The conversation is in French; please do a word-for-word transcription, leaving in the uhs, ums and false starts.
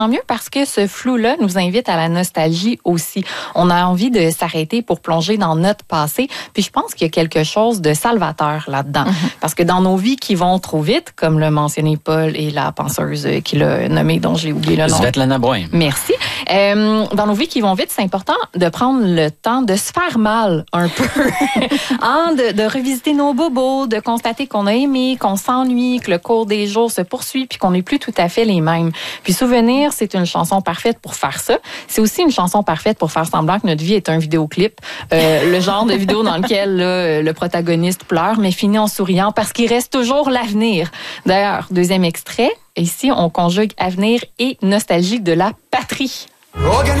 Tant mieux parce que ce flou-là nous invite à la nostalgie aussi. On a envie de s'arrêter pour plonger dans notre passé. Puis je pense qu'il y a quelque chose de salvateur là-dedans. Mm-hmm. Parce que dans nos vies qui vont trop vite, comme l'a mentionné Paul et la penseuse qui l'a nommée, dont j'ai oublié le nom. Svetlana Boym. Merci. Euh, dans nos vies qui vont vite, c'est important de prendre le temps de se faire mal un peu. hein, de, de revisiter nos bobos, de constater qu'on a aimé, qu'on s'ennuie, que le cours des jours se poursuit puis qu'on n'est plus tout à fait les mêmes. Puis souvenir, c'est une chanson parfaite pour faire ça. C'est aussi une chanson parfaite pour faire semblant que notre vie est un vidéoclip. Euh, le genre de vidéo dans lequel là, le protagoniste pleure, mais finit en souriant parce qu'il reste toujours l'avenir. D'ailleurs, deuxième extrait, ici, on conjugue avenir et nostalgie de la patrie.